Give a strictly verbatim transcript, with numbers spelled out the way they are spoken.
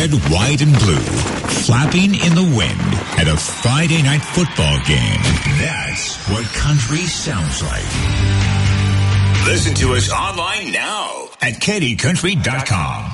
red, white, and blue, flapping in the wind at a Friday night football game. That's what country sounds like. Listen to us online now at K D country dot com.